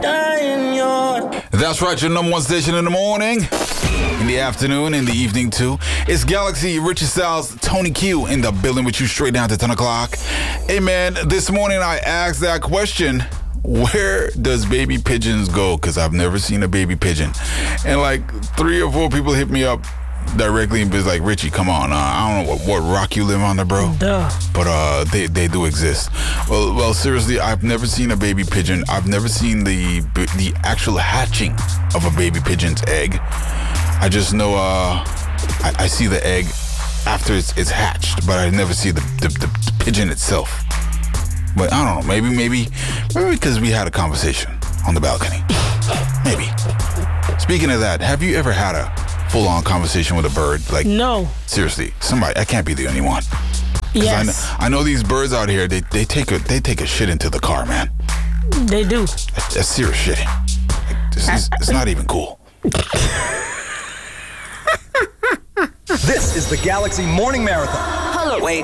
dying yours. That's right, your number one station in the morning, in the afternoon, in the evening too. It's Galaxy, Richie Styles, Tony Q in the building with you straight down to 10 o'clock. Hey man, this morning I asked that question, where does baby pigeons go? Because I've never seen a baby pigeon. And like 3 or 4 people hit me up directly and was like, Richie, come on, I don't know what rock you live on there, bro. Duh. But they do exist. Well, seriously, I've never seen a baby pigeon. I've never seen the actual hatching of a baby pigeon's egg. I just know I see the egg after it's hatched, but I never see the pigeon itself. But I don't know, maybe because we had a conversation on the balcony. Maybe. Speaking of that, have you ever had a full-on conversation with a bird? Like, no. Seriously, somebody. I can't be the only one. Yes. I know these birds out here. They take a shit into the car, man. They do. That's serious shit. It's not even cool. This is the Galaxy Morning Marathon. Hello. Wait.